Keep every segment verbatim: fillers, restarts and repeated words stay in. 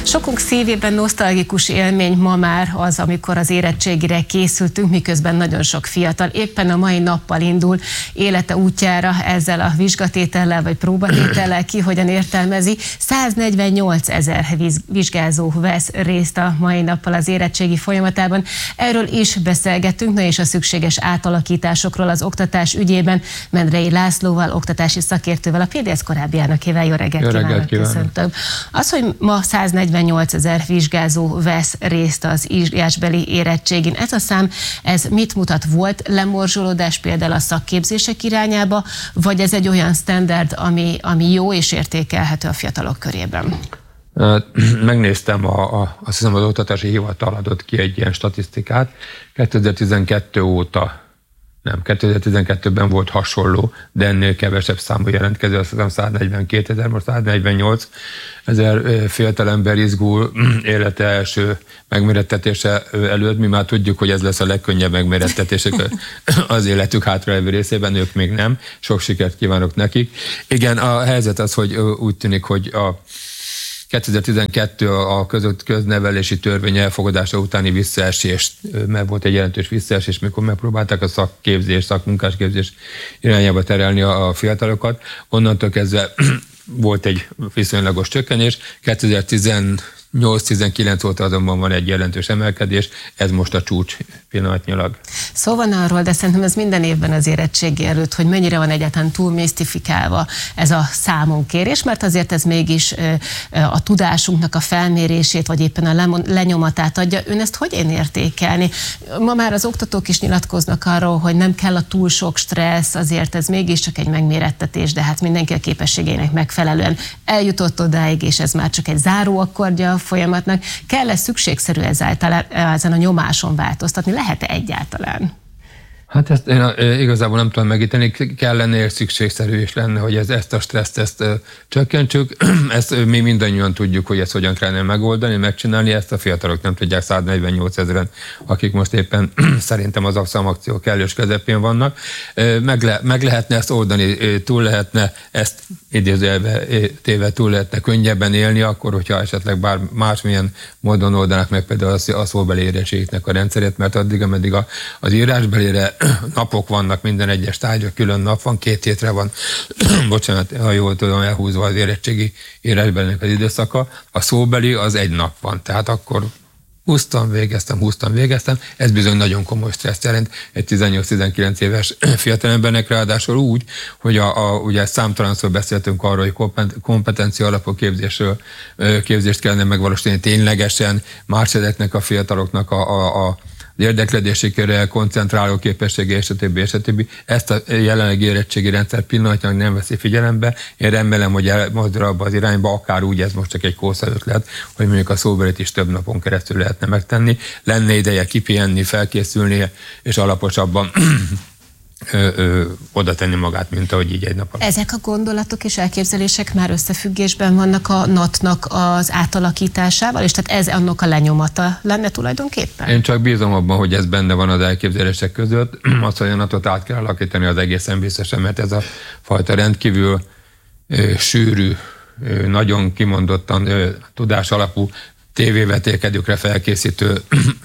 Sokunk szívében nosztalgikus élmény ma már az, amikor az érettségire készültünk, miközben nagyon sok fiatal éppen a mai nappal indul élete útjára ezzel a vizsgatétellel vagy próbatétellel, ki hogyan értelmezi. száznegyvennyolc ezer vizsgázó vesz részt a mai nappal az érettségi folyamatában. Erről is beszélgettünk, na és a szükséges átalakításokról az oktatás ügyében Mendrei Lászlóval, oktatási szakértővel, a pé dé es korábbi elnökével. Jó reggelt, Jó reggelt kívánok! Köszöntöm. Az, hogy ma száznegyvennyolc ezer vizsgázó vesz részt az írásbeli érettségin, ez a szám, ez mit mutat? Volt lemorzsolódás például a szakképzések irányába, vagy ez egy olyan standard, ami, ami jó és értékelhető a fiatalok körében? Megnéztem, a, a, azt hiszem az Oktatási Hivatal adott ki egy ilyen statisztikát. kétezer-tizenkettő óta, nem, kétezer-tizenkettőben volt hasonló, de ennél kevesebb számú jelentkező, azt hiszem száznegyvenkét ezer, most száznegyvennyolc ezer fiatalember izgul élete első megmérettetése előtt. Mi már tudjuk, hogy ez lesz a legkönnyebb megmérettetések az életük hátralévő részében, ők még nem. Sok sikert kívánok nekik. Igen, a helyzet az, hogy úgy tűnik, hogy a kétezer-tizenkettő a között köznevelési törvény elfogadása utáni visszaesés, mert volt egy jelentős visszaesés, mikor megpróbálták a szakképzés, szakmunkásképzés irányába terelni a fiatalokat. Onnantól kezdve volt egy viszonylagos csökkenés. kétezer-tizennyolc-tizenkilenc óta azonban van egy jelentős emelkedés, ez most a csúcs pillanatnyilag. Szó van arról, de szerintem ez minden évben az érettségi előtt, hogy mennyire van egyáltalán túl misztifikálva ez a számonkérés, mert azért ez mégis a tudásunknak a felmérését, vagy éppen a lenyomatát adja. Ön ezt hogy én értékelni? Ma már az oktatók is nyilatkoznak arról, hogy nem kell a túl sok stressz, azért ez mégiscsak egy megmérettetés, de hát mindenki a képességeinek megfelelően eljutott odáig, és ez már csak egy záróakkordja a folyamatnak. Kell-e szükségszerű ezáltal ezen a nyomáson változtatni? Lehet-e egyáltalán? Hát ezt én igazából nem tudom megítélni, kellene és szükségszerű is lenne, hogy ez, ezt a stresszt ezt ö, csökkentsük. Ezt mi mindannyian tudjuk, hogy ezt hogyan kellene megoldani, megcsinálni, ezt a fiatalok nem tudják, száznegyvennyolc ezeren, akik most éppen szerintem az akció kellős közepén vannak. Meg, le, meg lehetne ezt oldani, túl lehetne ezt idézőjelbe téve túl lehetne könnyebben élni, akkor, hogyha esetleg bár másmilyen módon oldanak meg például a szóbeli érettségnek a rendszerét, mert addig, ameddig a, az írásbelire napok vannak, minden egyes tárgya külön nap van, két hétre van, bocsánat, ha jól tudom, elhúzva az érettségi írásbelinek az időszaka, a szóbeli az egy nap van, tehát akkor húztam, végeztem, húztam, végeztem, ez bizony nagyon komoly stressz jelent egy tizennyolc-tizenkilenc éves fiatalembernek, ráadásul úgy, hogy a, a, ugye számtalanszor beszéltünk arról, hogy kompetencia alapú képzésről, képzést kellene megvalósítani ténylegesen, más ezeknek a fiataloknak a, a, a érdeklődési körrel, koncentráló képessége, és a többi, és a többi. Ezt a jelenlegi érettségi rendszer pillanatnyilag nem veszi figyelembe. Én remélem, hogy elmozdul abba az irányba, akár úgy, ez most csak egy kószaöt lehet, hogy mondjuk a szóbelit is több napon keresztül lehetne megtenni. Lenne ideje kipihenni, felkészülnie, és alaposabban Ö, ö, oda tenni magát, mint ahogy így egy nap alatt. Ezek a gondolatok és elképzelések már összefüggésben vannak a en á té-nak az átalakításával, és tehát ez annak a lenyomata lenne tulajdonképpen? Én csak bízom abban, hogy ez benne van az elképzelések között. Azt, hogy a en á té-t át kell alakítani, az egészen biztosan, mert ez a fajta rendkívül ö, sűrű, ö, nagyon kimondottan ö, tudás alapú tévévetélkedőkre felkészítő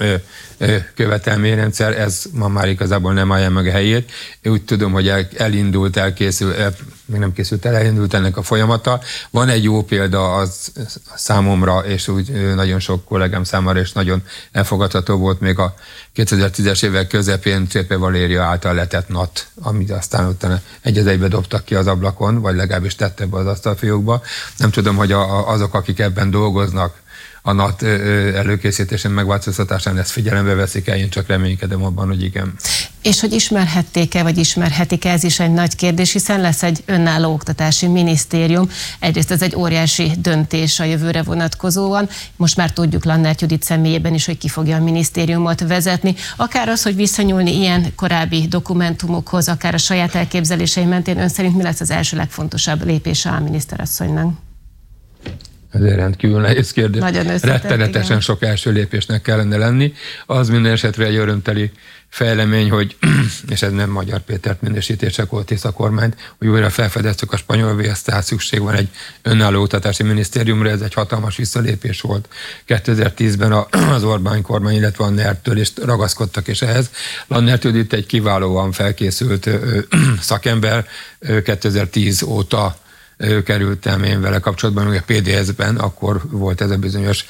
követelményrendszer, ez ma már igazából nem állja meg a helyét. Én úgy tudom, hogy el, elindult, elkészül, el, még nem készült el, elindult ennek a folyamata. Van egy jó példa az számomra, és úgy nagyon sok kollégám számára is nagyon elfogadható volt még a kétezer-tízes évek közepén Csépe Valéria által letett en á té, amit aztán utána egy az egybe dobtak ki az ablakon, vagy legalábbis tette be az asztalfiókba. Nem tudom, hogy a, azok, akik ebben dolgoznak, a en á té előkészítésén, megváltoztatásán ezt figyelembe veszik el, én csak reménykedem abban, hogy igen. És hogy ismerhették-e, vagy ismerhetik-e, ez is egy nagy kérdés, hiszen lesz egy önálló oktatási minisztérium. Egyrészt ez egy óriási döntés a jövőre vonatkozóan. Most már tudjuk Lannert Judit személyében is, hogy ki fogja a minisztériumot vezetni. Akár az, hogy visszanyúlni ilyen korábbi dokumentumokhoz, akár a saját elképzelései mentén, ön szerint mi lesz az első legfontosabb lépése a miniszterasszonynak? ezért rendkívül nehéz kérdés. Rettenetesen igen. sok első lépésnek kellene lenni. Az minden esetre egy örömteli fejlemény, hogy, és ez nem Magyar Pétert minősítések volt Tisza kormányt, hogy újra felfedeztük a spanyol viaszt, tehát szükség van egy önálló oktatási minisztériumra, ez egy hatalmas visszalépés volt. kétezer-tízben az Orbán kormány, illetve a NER-től is ragaszkodtak, és ehhez Lannert Judit egy kiválóan felkészült szakember, kétezer-tíz óta kerültem én vele kapcsolatban, ugye a pé dé es-ben akkor volt ez a bizonyos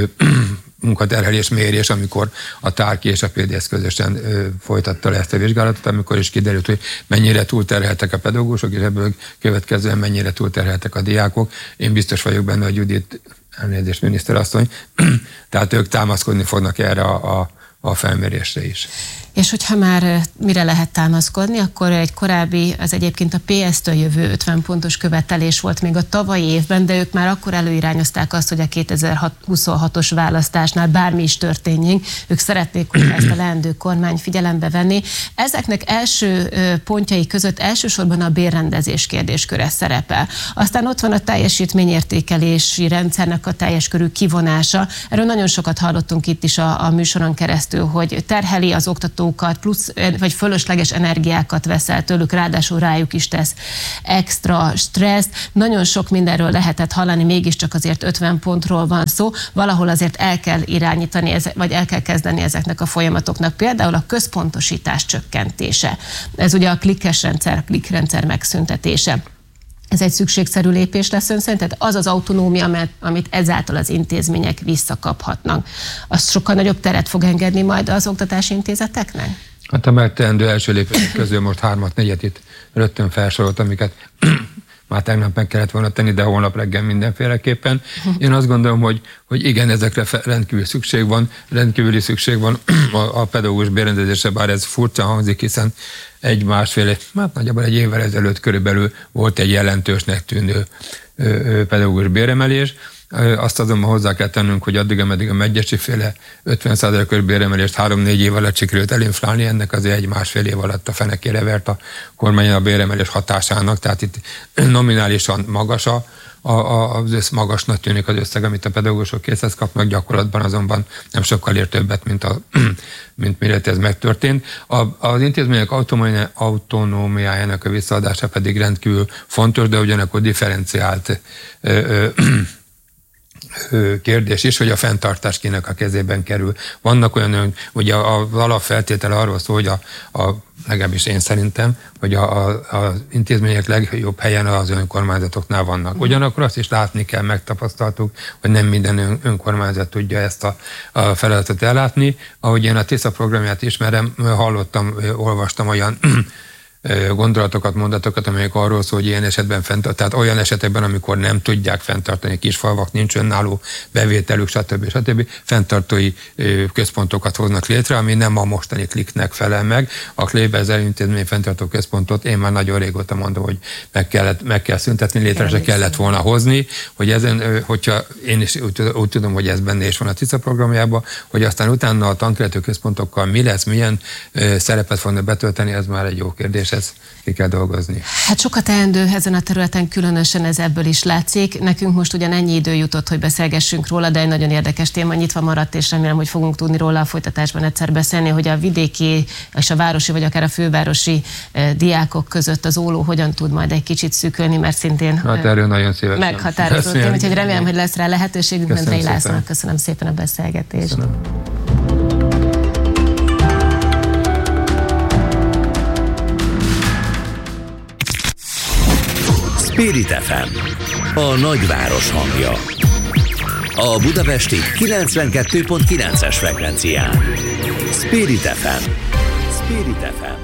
munkaterhelés mérés, amikor a Tárki és a pé dé es közösen ö, folytatta le ezt a vizsgálatot, amikor is kiderült, hogy mennyire túlterheltek a pedagógusok, és ebből következően mennyire túlterheltek a diákok. Én biztos vagyok benne, hogy Judit, elnézést miniszterasszony, tehát ők támaszkodni fognak erre a, a, a felmérésre is. És hogyha már mire lehet támaszkodni, akkor egy korábbi, az egyébként a pé es-től jövő ötven pontos követelés volt még a tavalyi évben, de ők már akkor előirányozták azt, hogy a kétezer-huszonhatos választásnál bármi is történjék, ők szeretnék, hogy ezt a leendő kormány figyelembe venni. Ezeknek első pontjai között elsősorban a bérrendezés kérdésköre szerepel. Aztán ott van a teljesítményértékelési rendszernek a teljes körű kivonása. Erről nagyon sokat hallottunk itt is a, a műsoron keresztül, hogy terheli az oktató plusz, vagy fölösleges energiákat vesz el tőlük, ráadásul rájuk is tesz extra stresszt. Nagyon sok mindenről lehetett hallani, mégiscsak azért ötven pontról van szó. Valahol azért el kell irányítani, vagy el kell kezdeni ezeknek a folyamatoknak. Például a központosítás csökkentése. Ez ugye a klikkes rendszer, klikkrendszer megszüntetése. Ez egy szükségszerű lépés lesz ön szerint, tehát az az autonómia, amit ezáltal az intézmények visszakaphatnak. Az sokkal nagyobb teret fog engedni majd az oktatási intézeteknek? Hát a megteendő első lépések közül most hármat, négyet itt rögtön felsorolt, amiket már tegnap meg kellett volna tenni, de holnap reggel mindenféleképpen. Én azt gondolom, hogy, hogy igen, ezekre rendkívül szükség van, rendkívüli szükség van a, a pedagógus bérrendezésre, bár ez furcsa hangzik, hiszen egy másfél, hát nagyjából egy évvel ezelőtt körülbelül volt egy jelentősnek tűnő pedagógus béremelés. Azt azonban hozzá kell tennünk, hogy addig, ameddig a Medgyessy féle ötven százalékos béremelést három-négy év alatt sikerült elinflálni, ennek azért egy másfél év alatt a fenekére vert a kormány a béremelés hatásának, tehát itt nominálisan magas a, a, az össz, magasnak tűnik az összeg, amit a pedagógusok készhez kapnak, gyakorlatban azonban nem sokkal ér többet, mint, a, mint mire ez megtörtént. A, az intézmények autonómiájának a visszaadása pedig rendkívül fontos, de ugyanakkor differenciált ö, ö, kérdés is, hogy a fenntartás kinek a kezében kerül. Vannak olyan, ugye az alapfeltétele arról szól, hogy a, a legalábbis én szerintem, hogy a, a, az intézmények legjobb helyen az önkormányzatoknál vannak. Ugyanakkor azt is látni kell, megtapasztaltuk, hogy nem minden ön, önkormányzat tudja ezt a, a feladatot ellátni. Ahogy én a Tisza programját ismerem, hallottam, olvastam olyan gondolatokat, mondatokat, amelyek arról szól, hogy ilyen esetben fenntart, tehát olyan esetekben, amikor nem tudják fenntartani, kisfalvak, nincs önálló bevételük, stb. stb. Fenntartói központokat hoznak létre, ami nem a mostani Klikknek felel meg. A Kleber intézmény fenntartó központot én már nagyon régóta mondom, hogy meg, kellett, meg kell szüntetni, létre se kellett volna hozni, hogy ezen, hogyha én is úgy, úgy tudom, hogy ez benne is van a Tisza programjában, hogy aztán utána a tankövető központokkal mi lesz, milyen szerepet fognak betölteni, ez már egy jó kérdés. Ezt ki kell dolgozni. Hát sokat teendő ezen a területen, különösen ez ebből is látszik. Nekünk most ugyan ennyi idő jutott, hogy beszélgessünk róla, de egy nagyon érdekes téma nyitva maradt, és remélem, hogy fogunk tudni róla a folytatásban egyszer beszélni, hogy a vidéki és a városi, vagy akár a fővárosi eh, diákok között az óló hogyan tud majd egy kicsit szűkölni, mert szintén hát erről nagyon szívesen meghatározó téma, úgyhogy remélem, hogy lesz rá lehetőségünk. Mendrei Lászlónak köszönöm szépen a beszélgetést. Köszönöm. Spirit ef em, a nagyváros hangja. A budapesti kilencvenkettő pont kilences frekvencián. Spirit ef em. Spirit ef em.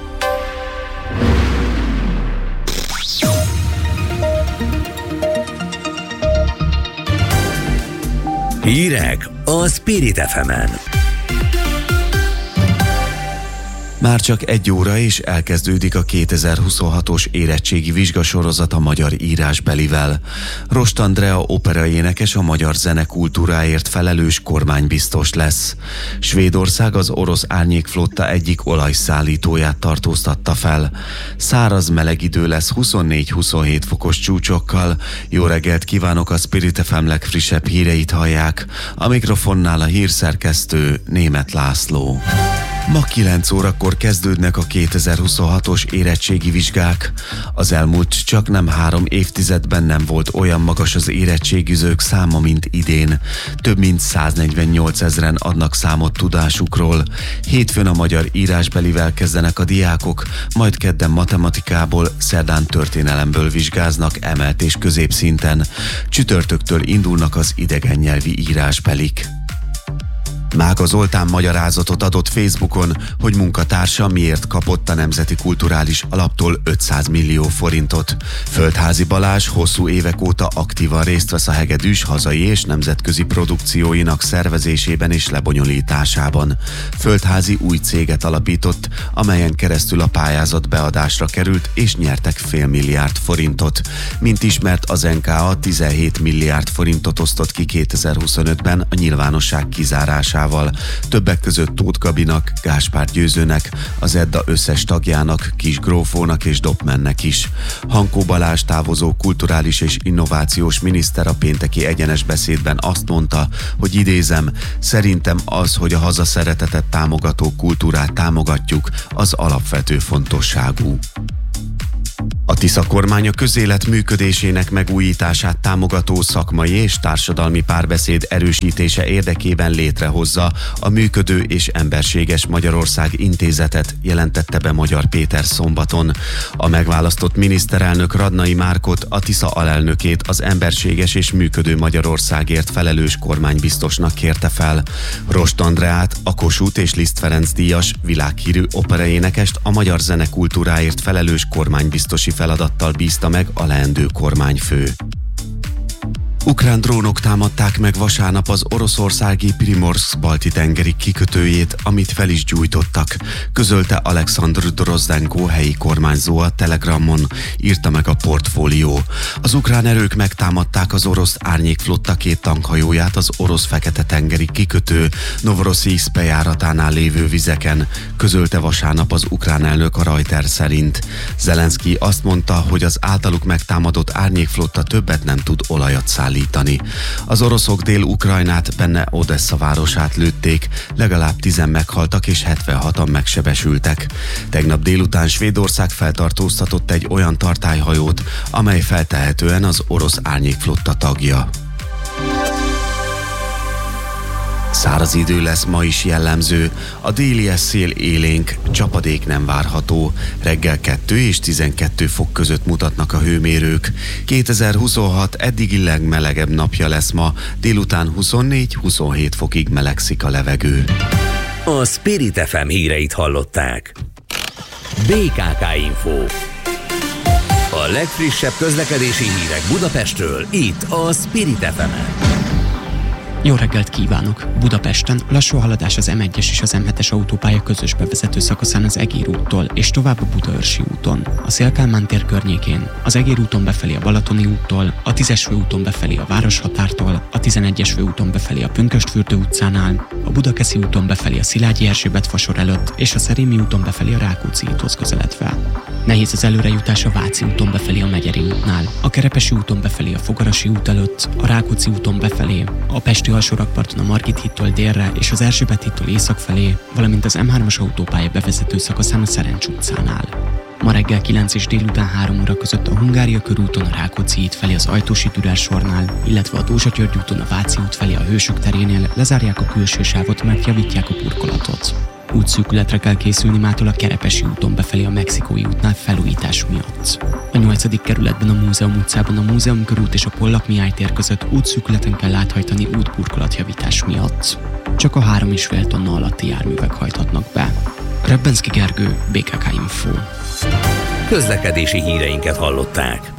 Hírek a Spirit ef emen. Már csak egy óra és elkezdődik a kétezer-huszonhatos érettségi vizsgasorozat a magyar írásbelivel. Rost Andrea operaénekes a magyar zenekultúráért felelős kormánybiztos lesz. Svédország az orosz árnyékflotta egyik olajszállítóját tartóztatta fel. Száraz meleg idő lesz huszonnégy-huszonhét fokos csúcsokkal. Jó reggelt kívánok, a Spirit ef em legfrissebb híreit hallják. A mikrofonnál a hírszerkesztő Németh László. Ma kilenc órakor kezdődnek a kétezer-huszonhatos érettségi vizsgák. Az elmúlt csaknem három évtizedben nem volt olyan magas az érettségizők száma, mint idén. Több mint száznegyvennyolc ezren adnak számot tudásukról. Hétfőn a magyar írásbelivel kezdenek a diákok, majd kedden matematikából, szerdán történelemből vizsgáznak emelt és középszinten. Csütörtöktől indulnak az idegen nyelvi írásbelik. Mága Zoltán magyarázatot adott Facebookon, hogy munkatársa miért kapott a Nemzeti Kulturális Alaptól ötszáz millió forintot. Földházi Balázs hosszú évek óta aktívan részt vesz a hegedűs hazai és nemzetközi produkcióinak szervezésében és lebonyolításában. Földházi új céget alapított, amelyen keresztül a pályázat beadásra került és nyertek fél milliárd forintot. Mint ismert, az en ká á tizenhét milliárd forintot osztott ki kétezer-huszonötben a nyilvánosság kizárásával. Többek között Tóth Gabinak, Gáspár Győzőnek, az Edda összes tagjának, Kis Grófónak és Dopmennek is. Hankó Balázs távozó kulturális és innovációs miniszter a pénteki egyenes beszédben azt mondta, hogy idézem, szerintem az, hogy a hazaszeretetet támogató kultúrát támogatjuk, az alapvető fontosságú. A Tisza kormány a közélet működésének megújítását támogató szakmai és társadalmi párbeszéd erősítése érdekében létrehozza a Működő és Emberséges Magyarország Intézetet, jelentette be Magyar Péter szombaton. A megválasztott miniszterelnök Radnai Márkot, a Tisza alelnökét, az emberséges és működő Magyarországért felelős kormánybiztosnak kérte fel. Rost Andreát, a Kossuth és Liszt Ferenc díjas, világhírű operaénekest, a magyar zenekultúráért felelős kormánybiztosi feladattal bízta meg a leendő kormányfő. Ukrán drónok támadták meg vasárnap az oroszországi Primorszk balti tengeri kikötőjét, amit fel is gyújtottak, közölte Alexandr Drozdenko helyi kormányzó a Telegramon, írta meg a Portfólió. Az ukrán erők megtámadták az orosz árnyékflotta két tankhajóját az orosz Fekete-tengeri kikötő Novorossziszk bejáratánál lévő vizeken, közölte vasárnap az ukrán elnök a Reuters szerint. Zelenszky azt mondta, hogy az általuk megtámadott árnyékflotta többet nem tud olajat szállítani. Az oroszok Dél-Ukrajnát, benne Odessa városát lőtték, legalább tízen meghaltak és hetvenhatan megsebesültek. Tegnap délután Svédország feltartóztatott egy olyan tartályhajót, amely feltehetően az orosz árnyékflotta tagja. Száraz idő lesz ma is jellemző, a délies szél élénk, csapadék nem várható, reggel kettő és tizenkettő fok között mutatnak a hőmérők. kétezer-huszonhat eddigi legmelegebb napja lesz ma, délután huszonnégy-huszonhét fokig melegszik a levegő. A Spirit ef em híreit hallották. bé ká ká Info. A legfrissebb közlekedési hírek Budapestről, itt a Spirit ef emen. Jó reggelt kívánok! Budapesten lassú haladás az em egyes és az em hetes autópálya közös bevezető szakaszán az Egér úttól és tovább a Budaörsi úton. A Széll-Kálmán tér környékén, az Egér úton befelé a Balatoni úttól, a tízes főúton befelé a Városhatártól, a tizenegyes főúton befelé a Pünkösdfürdő utcánál, a Budakeszi úton befelé a Szilágyi Erzsébet fasor előtt és a Szerémi úton befelé a Rákóczi hídhoz közeledve. Nehéz az előrejutás a Váci úton befelé a Megyeri útnál, a Kerepesi úton befelé a Fogarasi út előtt, a Rákóczi úton befelé, a Pesti alsórakparton a Margit hídtól délre és az Erzsébet hídtól észak felé, valamint az em hármas autópálya bevezető szakaszán a Szerencs utcánál. Ma reggel kilenc és délután három óra között a Hungária körúton a Rákóczi híd felé az Ajtósi Dürer sornál, illetve a Dózsa-György úton a Váci út felé a Hősök terénél lezárják a külső sávot, mert javítják a burkolatot. Útszűkületre kell készülni mától a Kerepesi úton befelé a Mexikói útnál felújítás miatt. A nyolcadik kerületben a Múzeum utcában a Múzeum körút és a Pollak Mihály tér között útszűkületen kell áthajtani útburkolatjavítás miatt. Csak a három és fél tonna alatti járművek hajthatnak be. Rebbenszky Gergő, bé ká ká Info. Közlekedési híreinket hallották.